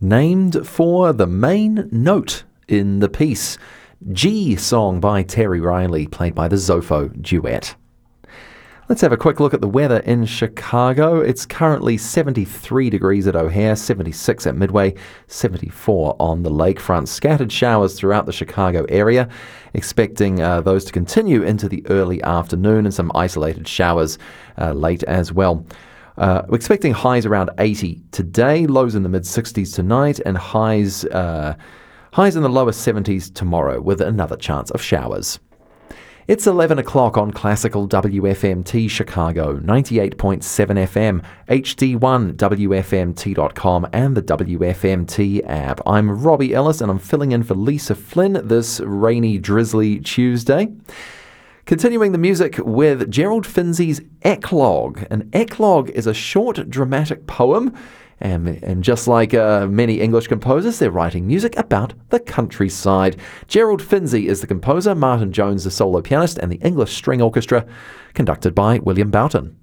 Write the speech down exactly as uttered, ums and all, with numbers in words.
named for the main note in the piece. G song by Terry Riley, played by the Zofo Duet. Let's have a quick look at the weather in Chicago. It's currently seventy-three degrees at O'Hare, seventy-six at Midway, seventy-four on the lakefront. Scattered showers throughout the Chicago area, expecting uh, those to continue into the early afternoon, and some isolated showers uh, late as well. Uh, we're expecting highs around eighty today, lows in the mid-sixties tonight, and highs uh, highs in the lower seventies tomorrow, with another chance of showers. It's eleven o'clock on Classical W F M T Chicago, ninety-eight point seven F M, H D one, W F M T dot com, and the W F M T app. I'm Robbie Ellis, and I'm filling in for Lisa Flynn this rainy, drizzly Tuesday. Continuing the music with Gerald Finzi's Eclogue. An eclogue is a short dramatic poem, and, and just like uh, many English composers, they're writing music about the countryside. Gerald Finzi is the composer, Martin Jones the solo pianist, and the English String Orchestra, conducted by William Boughton.